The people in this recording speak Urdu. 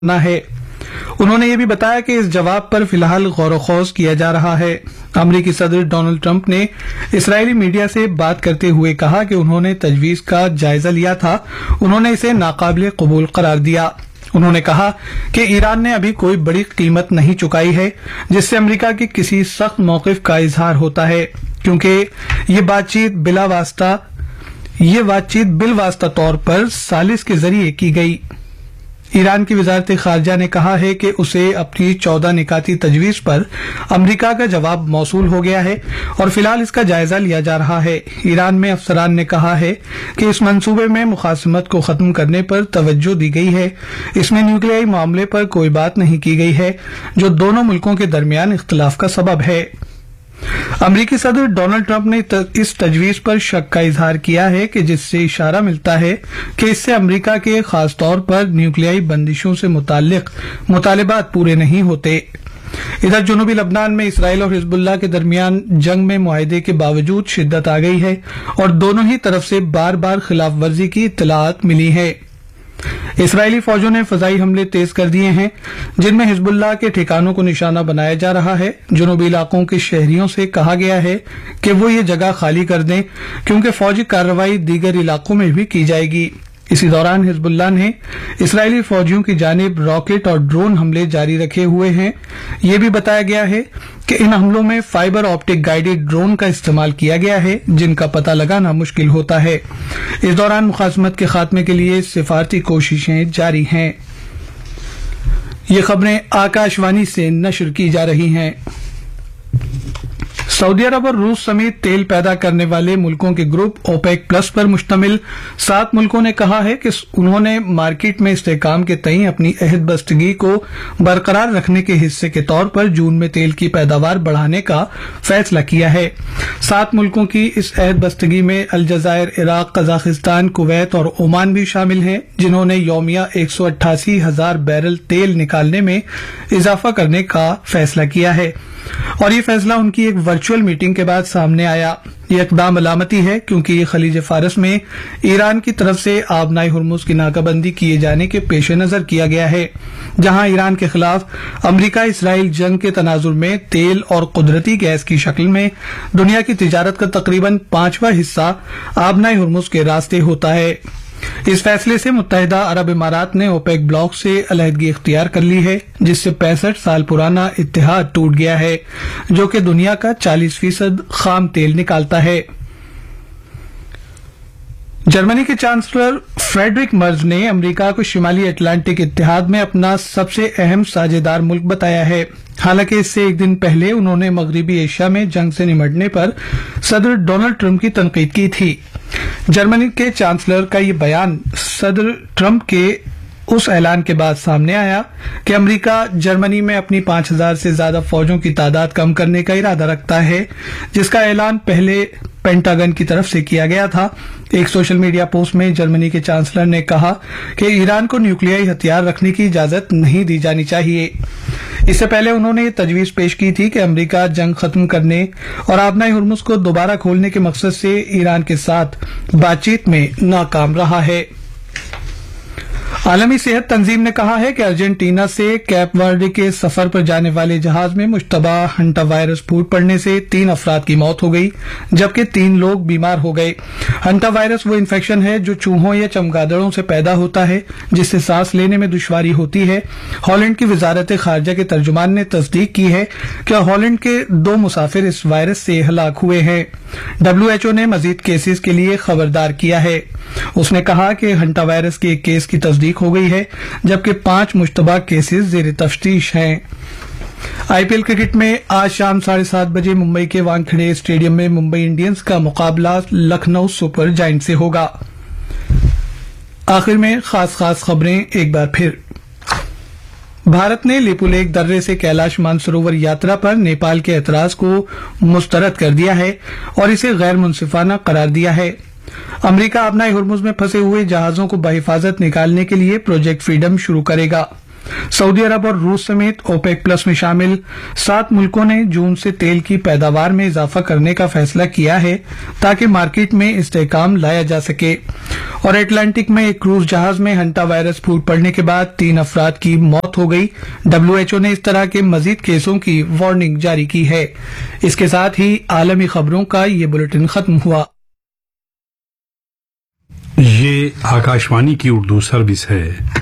کرنا ہے۔ انہوں نے یہ بھی بتایا کہ اس جواب پر فی الحال غور و خوض کیا جا رہا ہے۔ امریکی صدر ڈونلڈ ٹرمپ نے اسرائیلی میڈیا سے بات کرتے ہوئے کہا کہ انہوں نے تجویز کا جائزہ لیا تھا، انہوں نے اسے ناقابل قبول قرار دیا۔ انہوں نے کہا کہ ایران نے ابھی کوئی بڑی قیمت نہیں چکائی ہے جس سے امریکہ کے کسی سخت موقف کا اظہار ہوتا ہے، کیونکہ یہ بات چیت بالواسطہ طور پر ثالث کے ذریعے کی گئی۔ ایران کی وزارت خارجہ نے کہا ہے کہ اسے اپنی 14 نکاتی تجویز پر امریکہ کا جواب موصول ہو گیا ہے اور فی الحال اس کا جائزہ لیا جا رہا ہے۔ ایران میں افسران نے کہا ہے کہ اس منصوبے میں مخاصمت کو ختم کرنے پر توجہ دی گئی ہے، اس میں نیوکلیائی معاملے پر کوئی بات نہیں کی گئی ہے جو دونوں ملکوں کے درمیان اختلاف کا سبب ہے۔ امریکی صدر ڈونلڈ ٹرمپ نے اس تجویز پر شک کا اظہار کیا ہے کہ جس سے اشارہ ملتا ہے کہ اس سے امریکہ کے خاص طور پر نیوکلیائی بندشوں سے متعلق مطالبات پورے نہیں ہوتے۔ ادھر جنوبی لبنان میں اسرائیل اور حزب اللہ کے درمیان جنگ میں معاہدے کے باوجود شدت آ گئی ہے اور دونوں ہی طرف سے بار بار خلاف ورزی کی اطلاعات ملی ہیں۔ اسرائیلی فوجوں نے فضائی حملے تیز کر دیے ہیں جن میں حزب اللہ کے ٹھکانوں کو نشانہ بنایا جا رہا ہے۔ جنوبی علاقوں کے شہریوں سے کہا گیا ہے کہ وہ یہ جگہ خالی کر دیں کیونکہ فوجی کارروائی دیگر علاقوں میں بھی کی جائے گی۔ اسی دوران حزب اللہ نے اسرائیلی فوجیوں کی جانب راکٹ اور ڈرون حملے جاری رکھے ہوئے ہیں۔ یہ بھی بتایا گیا ہے کہ ان حملوں میں فائبر آپٹک گائیڈڈ ڈرون کا استعمال کیا گیا ہے جن کا پتہ لگانا مشکل ہوتا ہے۔ اس دوران مخاصمت کے خاتمے کے لیے سفارتی کوششیں جاری ہیں۔ یہ خبریں آکاش وانی سے نشر کی جا رہی ہیں۔ سعودی عرب اور روس سمیت تیل پیدا کرنے والے ملکوں کے گروپ اوپیک پلس پر مشتمل 7 ملکوں نے کہا ہے کہ انہوں نے مارکیٹ میں استحکام کے تئیں اپنی عہد بستگی کو برقرار رکھنے کے حصے کے طور پر جون میں تیل کی پیداوار بڑھانے کا فیصلہ کیا ہے۔ 7 ملکوں کی اس عہد بستگی میں الجزائر، عراق، قزاقستان، کویت اور عمان بھی شامل ہیں جنہوں نے یومیہ 188,000 بیرل تیل نکالنے میں اضافہ کرنے کا فیصلہ کیا ہے، اور یہ فیصلہ ان کی ایک ورچوئل میٹنگ کے بعد سامنے آیا۔ یہ اقدام علامتی ہے کیونکہ یہ خلیج فارس میں ایران کی طرف سے آبنائے ہرمز کی ناکہ بندی کیے جانے کے پیش نظر کیا گیا ہے، جہاں ایران کے خلاف امریکہ اسرائیل جنگ کے تناظر میں تیل اور قدرتی گیس کی شکل میں دنیا کی تجارت کا تقریباً 5واں حصہ آبنائے ہرمز کے راستے ہوتا ہے۔ اس فیصلے سے متحدہ عرب امارات نے اوپیک بلاک سے علیحدگی اختیار کر لی ہے جس سے 65 سال پرانا اتحاد ٹوٹ گیا ہے جو کہ دنیا کا 40% خام تیل نکالتا ہے۔ جرمنی کے چانسلر فریڈرک مرز نے امریکہ کو شمالی اٹلانٹک اتحاد میں اپنا سب سے اہم ساجھیدار ملک بتایا ہے، حالانکہ اس سے ایک دن پہلے انہوں نے مغربی ایشیا میں جنگ سے نمٹنے پر صدر ڈونلڈ ٹرمپ کی تنقید کی تھی۔ جرمنی کے چانسلر کا یہ بیان صدر ٹرمپ کے اس اعلان کے بعد سامنے آیا کہ امریکہ جرمنی میں اپنی 5,000 سے زیادہ فوجوں کی تعداد کم کرنے کا ارادہ رکھتا ہے، جس کا اعلان پہلے پینٹاگن کی طرف سے کیا گیا تھا۔ ایک سوشل میڈیا پوسٹ میں جرمنی کے چانسلر نے کہا کہ ایران کو نیوکلیائی ہتھیار رکھنے کی اجازت نہیں دی جانی چاہیے۔ اس سے پہلے انہوں نے یہ تجویز پیش کی تھی کہ امریکہ جنگ ختم کرنے اور آبنائے ہرمز کو دوبارہ کھولنے کے مقصد سے ایران کے ساتھ بات چیت میں ناکام رہا ہے۔ عالمی صحت تنظیم نے کہا ہے کہ ارجنٹینا سے کیپ ورڈے کے سفر پر جانے والے جہاز میں مشتبہ ہنٹا وائرس پھوٹ پڑنے سے 3 افراد کی موت ہو گئی جبکہ 3 لوگ بیمار ہو گئے۔ ہنٹا وائرس وہ انفیکشن ہے جو چوہوں یا چمگادڑوں سے پیدا ہوتا ہے جس سے سانس لینے میں دشواری ہوتی ہے۔ ہالینڈ کی وزارت خارجہ کے ترجمان نے تصدیق کی ہے کہ ہالینڈ کے 2 مسافر اس وائرس سے ہلاک ہوئے ہیں۔ WHO نے مزید کیسز کے لیے خبردار کیا ہے۔ اس نے کہا کہ ہنٹا وائرس کے ایک کیس کی تصدیق ہو گئی ہے جبکہ 5 مشتبہ کیسز زیر تفتیش ہیں۔ IPL کرکٹ میں آج شام 7:30 بجے ممبئی کے وانکھیڑے اسٹیڈیم میں ممبئی انڈینز کا مقابلہ لکھنؤ سپر جائنٹ سے ہوگا۔ آخر میں خاص خبریں ایک بار پھر۔ بھارت نے لیپو لیک درے سے کیلاش مانسروور یاترا پر نیپال کے اعتراض کو مسترد کر دیا ہے اور اسے غیر منصفانہ قرار دیا ہے۔ امریکہ آبنائے ہرمز میں پھنسے ہوئے جہازوں کو بحفاظت نکالنے کے لیے پروجیکٹ فریڈم شروع کرے گا۔ सऊदी अरब और रूस समेत ओपेक प्लस में शामिल 7 मुल्कों ने जून से तेल की पैदावार में इजाफा करने का फैसला किया है ताकि मार्केट में इस्तेहकाम लाया जा सके। और अटलांटिक में एक क्रूज जहाज में हंटा वायरस फूट पड़ने के बाद 3 अफराद की मौत हो गई। WHO ने इस तरह के मजीद केसों की वार्निंग जारी की है। इसके साथ ही आलमी खबरों का ये बुलेटिन खत्म हुआ। ये आकाशवाणी की उर्दू सर्विस है।